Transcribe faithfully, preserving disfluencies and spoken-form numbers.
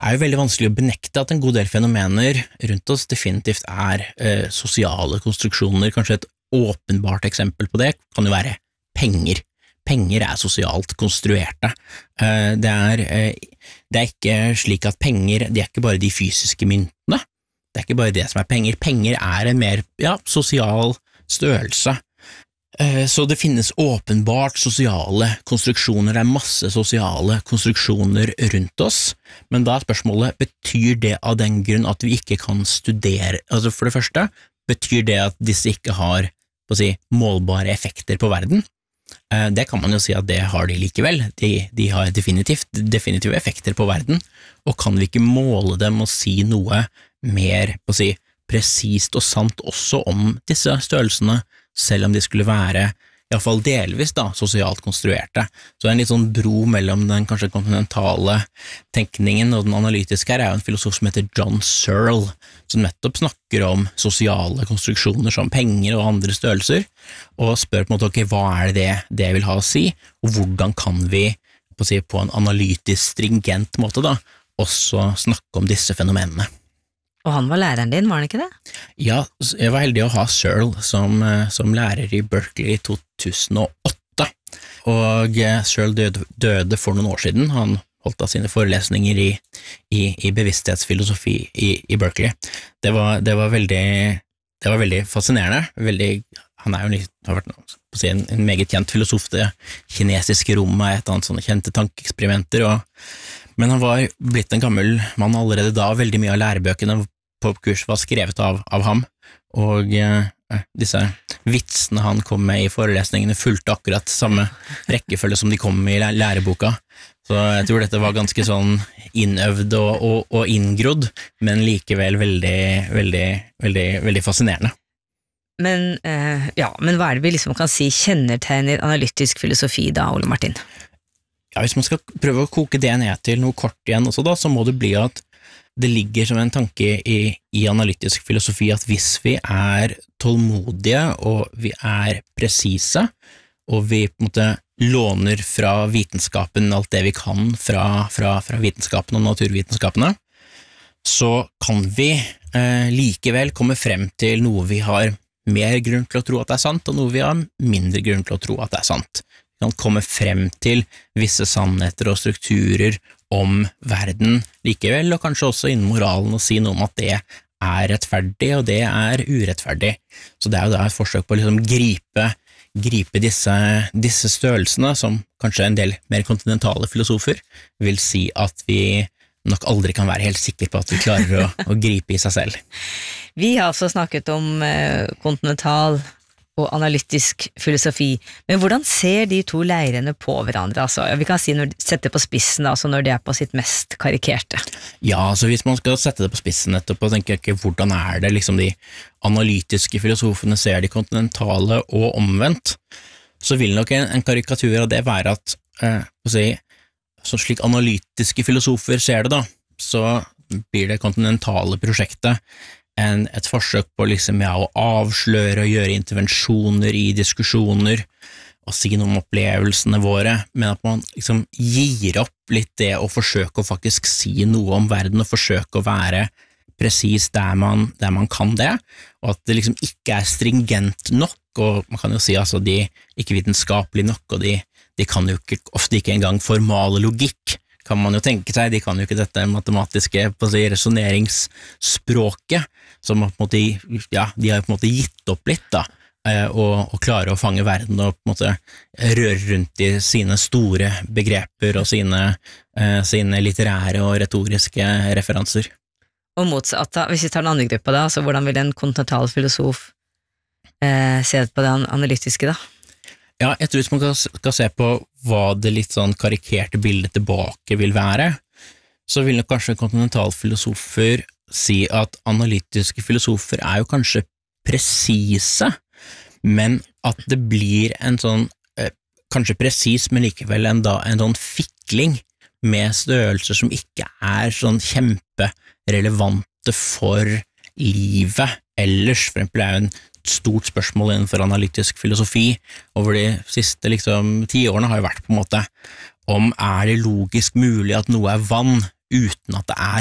er jo veldig vanskelig å benekte at en god del fenomener rundt oss definitivt er eh, sosiale konstruksjoner. Kanskje et åpenbart eksempel på det kan jo være penger. Penger er sosialt konstruerte. Eh, det, er, eh, det er ikke slik at penger, de er ikke bare de fysiske myntene. Det er ikke bare det som er penger. Penger er en mer ja, sosial størrelse. Så det finnes åpenbart sosiale konstruksjoner, det er masse sosiale konstruksjoner rundt oss, men da er spørsmålet, betyr det av den grunn at vi ikke kan studere, altså for det første, betyr det at disse ikke har, på å si, målbare effekter på verden? Det kan man jo si at det har de likevel, de, de har definitivt, definitive effekter på verden, og kan vi ikke måle dem og si noe mer, på å si, presist og sant også om disse størrelsene, selv om de skulle være, i hvert fall delvis da, sosialt konstruerte. Så en litt sånn bro mellom den kanskje kontinentale tenkningen og den analytiske her er jo en filosof som heter John Searle, som nettopp snakker om sosiale konstruksjoner som penger og andre størrelser, og spør på en måte, ok, hva er det det vil ha å si, og hvordan kan vi på, å si, på en analytisk stringent måte da, også snakke om disse fenomenene. Og han var læreren din, var han ikke det? Ja, jeg var heldig å ha Searle som, som lærer i Berkeley i to tusen og åtte, og Searle døde, døde for noen år siden. Han holdt av sine forelesninger i, i, i bevissthetsfilosofi i, i Berkeley. Det var, det var veldig, det var veldig fascinerende. Veldig, han er jo har vært på å si, en, en meget kjent filosof. Det kinesiske rommet er et av hans sånne kjente tankeeksperimenter, og men han var blitt en gammel mann allerede da, veldig mye av lærebøkene på kurs var skrevet av, av ham, og eh, disse vitsene han kom med i forelesningene fulgte akkurat samme rekkefølge som de kom i læreboka, så jeg tror dette var ganske sånn innøvd og, og, og inngrodd, men likevel veldig, veldig, veldig, veldig fascinerende. Men, eh, ja, men hva er det vi liksom kan si kjennetegner analytisk filosofi da, Ole Martin? Ja, hvis man skal prøve å koke det ned til noe kort igjen også da, så må det bli at det ligger som en tanke i, i analytisk filosofi at hvis vi er tålmodige og vi er presise, og vi på en måte låner fra vitenskapen alt det vi kan fra, fra, fra vitenskapen og naturvitenskapene, så kan vi eh, likevel komme frem til noe vi har mer grunn til å tro at det er sant, og noe vi har mindre grunn til å tro at det er sant. Kan komme frem til visse sannheter og strukturer om verden likevel, og kanskje også innen moralen å si noe om at det er rettferdig, og det er urettferdig. Så det er jo da et forsøk på å liksom gripe, gripe disse, disse størrelsene, som kanskje en del mer kontinentale filosofer vil si at vi nok aldri kan være helt sikre på at vi klarer å, å gripe i seg selv. Vi har altså snakket om eh, kontinental og analytisk filosofi, men hvordan ser de to leirene på hverandre? Altså, vi kan si når de setter på spissen, altså når de er på sitt mest karikerte. Ja, så hvis man skal sette det på spissen etterpå, tenker jeg ikke hvordan er det liksom de analytiske filosofene ser de kontinentale og omvendt, så vil nok en, en karikatur av det være at eh, si, så slik analytiske filosofer ser det da, så blir det kontinentale prosjektet En, et forsøk på liksom, ja, å avsløre og gjøre intervensjoner i diskusjoner og si noe om opplevelsene våre, men at man liksom gir opp litt det å forsøke å faktisk si noe om verden og forsøke å være presis der man, der man kan det, og at det liksom ikke er stringent nok, og man kan jo si altså de ikke vitenskapelig nok, og de, de kan jo ikke, ofte ikke engang formale logikk, kan man jo tenke seg, de kan jo ikke dette matematiske på å si, resoneringsspråket, som på en måte, ja, de har på en måte gitt opp litt da, og, og klarer å fange verden og på en måte røre rundt i sine store begreper og sine, sine litterære og retoriske referanser. Og motsatt da, hvis vi tar den andre gruppa da, så hvordan vil en kontinental filosof eh, se på det analytiske da? Ja, jeg tror hvis man skal se på hva det litt sånn karikerte bildet tilbake vil være, så vil nok kanskje kontinentalfilosofer si at analytiske filosofer er jo kanskje presise, men at det blir en sånn, eh, kanskje presis, men likevel en, da, en sånn fikling med størrelser som ikke er sånn kjemperelevante for livet ellers. For eksempel er jo en stort spørsmål innenfor analytisk filosofi over de siste liksom, ti årene har jo vært på en måte om er det logisk mulig at noe er vann uten at det er